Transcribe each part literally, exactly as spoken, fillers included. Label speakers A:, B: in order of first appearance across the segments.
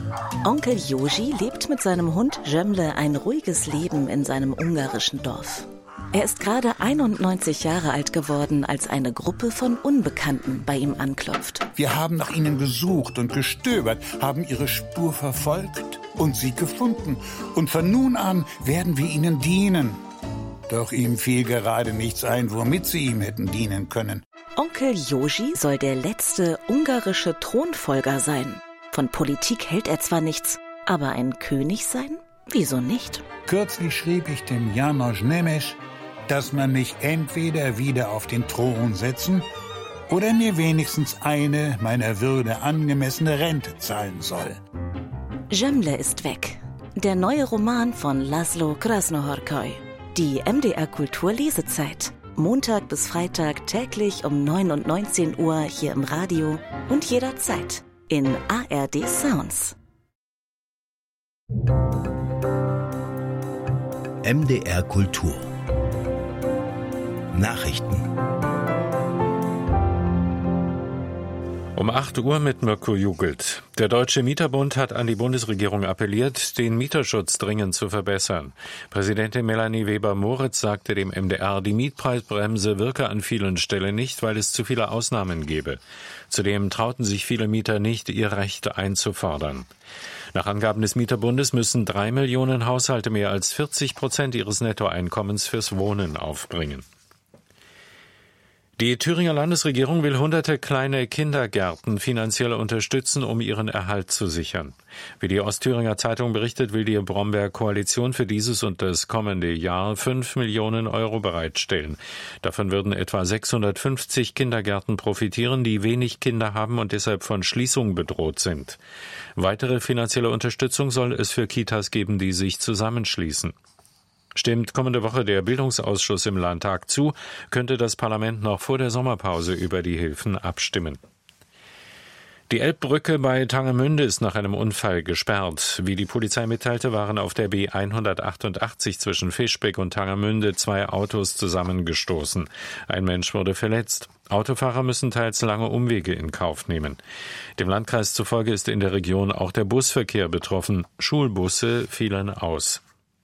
A: Onkel Joži lebt mit seinem Hund Jemle ein ruhiges Leben in seinem ungarischen Dorf. Er ist gerade einundneunzig Jahre alt geworden, als eine Gruppe von Unbekannten bei ihm anklopft.
B: Wir haben nach ihnen gesucht und gestöbert, haben ihre Spur verfolgt und sie gefunden. Und von nun an werden wir ihnen dienen. Doch ihm fiel gerade nichts ein, womit sie ihm hätten dienen können.
A: Onkel Joži soll der letzte ungarische Thronfolger sein. Von Politik hält er zwar nichts, aber ein König sein? Wieso nicht?
B: Kürzlich schrieb ich dem János Nemes, dass man mich entweder wieder auf den Thron setzen oder mir wenigstens eine meiner Würde angemessene Rente zahlen soll.
A: Jemle ist weg. Der neue Roman von Laszlo Krasznahorkai. Die M D R Kultur Lesezeit. Montag bis Freitag täglich um neun und neunzehn Uhr hier im Radio und jederzeit in A R D Sounds.
C: M D R Kultur Nachrichten.
D: Um acht Uhr mit Mirko Jugelt. Der Deutsche Mieterbund hat an die Bundesregierung appelliert, den Mieterschutz dringend zu verbessern. Präsidentin Melanie Weber-Moritz sagte dem M D R, die Mietpreisbremse wirke an vielen Stellen nicht, weil es zu viele Ausnahmen gebe. Zudem trauten sich viele Mieter nicht, ihr Recht einzufordern. Nach Angaben des Mieterbundes müssen drei Millionen Haushalte mehr als vierzig Prozent ihres Nettoeinkommens fürs Wohnen aufbringen. Die Thüringer Landesregierung will hunderte kleine Kindergärten finanziell unterstützen, um ihren Erhalt zu sichern. Wie die Ostthüringer Zeitung berichtet, will die Bromberg-Koalition für dieses und das kommende Jahr fünf Millionen Euro bereitstellen. Davon würden etwa sechshundertfünfzig Kindergärten profitieren, die wenig Kinder haben und deshalb von Schließung bedroht sind. Weitere finanzielle Unterstützung soll es für Kitas geben, die sich zusammenschließen. Stimmt kommende Woche der Bildungsausschuss im Landtag zu, könnte das Parlament noch vor der Sommerpause über die Hilfen abstimmen. Die Elbbrücke bei Tangermünde ist nach einem Unfall gesperrt. Wie die Polizei mitteilte, waren auf der B hundertachtundachtzig zwischen Fischbeck und Tangermünde zwei Autos zusammengestoßen. Ein Mensch wurde verletzt. Autofahrer müssen teils lange Umwege in Kauf nehmen. Dem Landkreis zufolge ist in der Region auch der Busverkehr betroffen. Schulbusse fielen aus.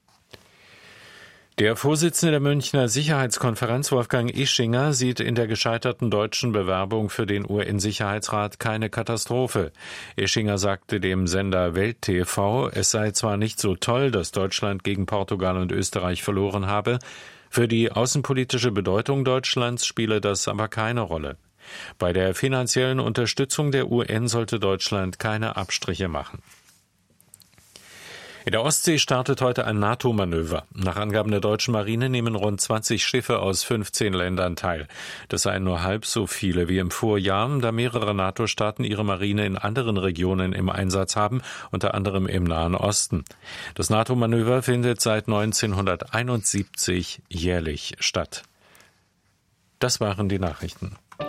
D: Der Vorsitzende der Münchner Sicherheitskonferenz, Wolfgang Ischinger, sieht in der gescheiterten deutschen Bewerbung für den U N-Sicherheitsrat keine Katastrophe. Ischinger sagte dem Sender Welt T V, es sei zwar nicht so toll, dass Deutschland gegen Portugal und Österreich verloren habe, für die außenpolitische Bedeutung Deutschlands spiele das aber keine Rolle. Bei der finanziellen Unterstützung der U N sollte Deutschland keine Abstriche machen. In der Ostsee startet heute ein NATO-Manöver. Nach Angaben der deutschen Marine nehmen rund zwanzig Schiffe aus fünfzehn Ländern teil. Das seien nur halb so viele wie im Vorjahr, da mehrere NATO-Staaten ihre Marine in anderen Regionen im Einsatz haben, unter anderem im Nahen Osten. Das NATO-Manöver findet seit neunzehnhunderteinundsiebzig jährlich statt. Das waren die Nachrichten.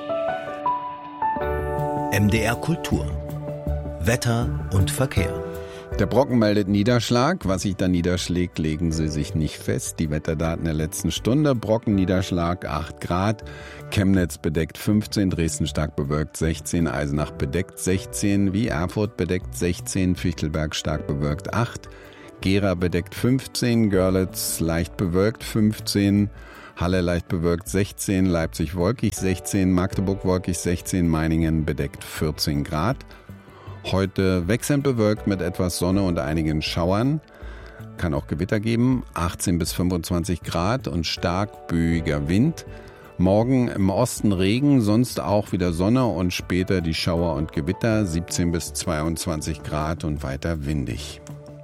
C: M D R Kultur Wetter und Verkehr.
E: Der Brocken meldet Niederschlag. Was sich da niederschlägt, legen Sie sich nicht fest. Die Wetterdaten der letzten Stunde. Brockenniederschlag acht Grad. Chemnitz bedeckt fünfzehn, Dresden stark bewölkt sechzehn, Eisenach bedeckt sechzehn, wie Erfurt bedeckt sechzehn, Fichtelberg stark bewölkt acht, Gera bedeckt fünfzehn, Görlitz leicht bewölkt fünfzehn, Halle leicht bewölkt sechzehn, Leipzig wolkig sechzehn, Magdeburg wolkig sechzehn, Meiningen bedeckt vierzehn Grad. Heute wechselnd bewölkt mit etwas Sonne und einigen Schauern. Kann auch Gewitter geben, achtzehn bis fünfundzwanzig Grad und stark böiger Wind. Morgen im Osten Regen, sonst auch wieder Sonne und später die Schauer und Gewitter, siebzehn bis zweiundzwanzig Grad und weiter windig.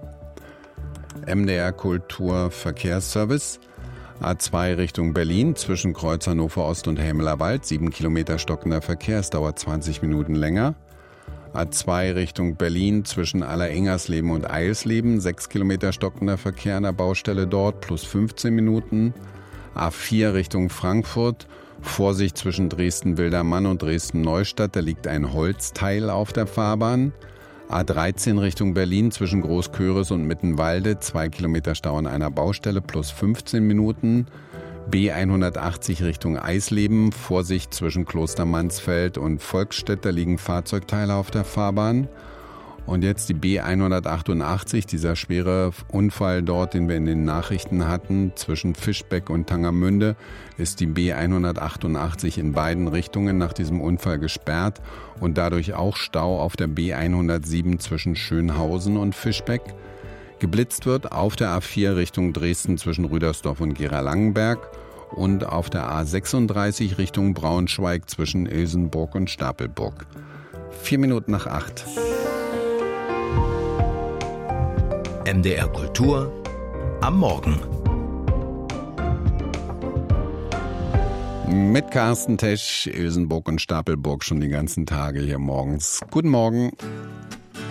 E: M D R Kultur Verkehrsservice. A zwei Richtung Berlin zwischen Kreuz Hannover Ost und Helmeler Wald, sieben Kilometer stockender Verkehr, es dauert zwanzig Minuten länger. A zwei Richtung Berlin zwischen Allerengersleben und Eilsleben, sechs Kilometer stockender Verkehr an der Baustelle dort, plus fünfzehn Minuten. A vier Richtung Frankfurt, Vorsicht zwischen Dresden-Wildermann und Dresden-Neustadt, da liegt ein Holzteil auf der Fahrbahn. A dreizehn Richtung Berlin zwischen Großköris und Mittenwalde, zwei Kilometer Stau an einer Baustelle, plus fünfzehn Minuten. B hundertachtzig Richtung Eisleben, Vorsicht zwischen Kloster Mansfeld und Volksstedt, da liegen Fahrzeugteile auf der Fahrbahn. Und jetzt die B hundertachtundachtzig, dieser schwere Unfall dort, den wir in den Nachrichten hatten, zwischen Fischbeck und Tangermünde, ist die B hundertachtundachtzig in beiden Richtungen nach diesem Unfall gesperrt und dadurch auch Stau auf der B hundertsieben zwischen Schönhausen und Fischbeck. Geblitzt wird auf der A vier Richtung Dresden zwischen Rüdersdorf und Gera-Langenberg und auf der A sechsunddreißig Richtung Braunschweig zwischen Ilsenburg und Stapelburg. Vier Minuten nach acht.
C: M D R Kultur am Morgen.
E: Mit Carsten Tesch, Ilsenburg und Stapelburg schon die ganzen Tage hier morgens. Guten Morgen.